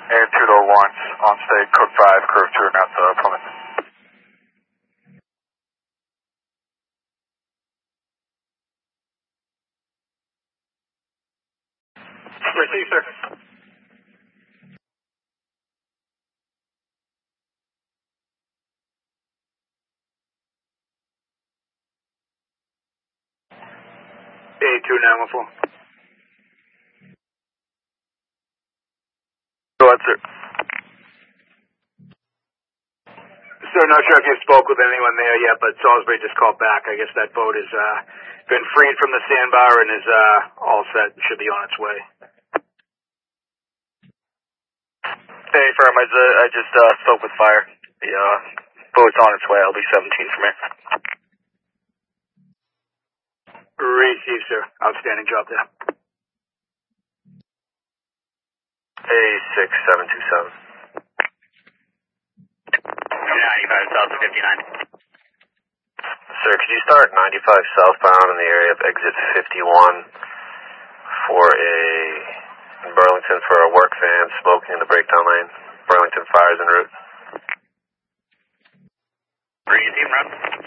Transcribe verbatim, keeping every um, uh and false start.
Air two to Lawrence, on state, code five, curve two, and out to Plymouth. Receive, sir. A two nine one four. Go ahead, sir. Sir, not sure if you spoke with anyone there yet, but Salisbury just called back. I guess that boat has uh, been freed from the sandbar and is uh, all set. Should be on its way. Hey, firm, I, uh, I just uh, spoke with fire. The uh, boat's on its way. I'll be seventeen from here. Receive, sir. Outstanding job there. A six seven two seven. ninety-five south of fifty-nine. Sir, could you start ninety-five southbound in the area of exit fifty-one for a in Burlington for a work van smoking in the breakdown lane? Burlington fires en route. Where are you team run?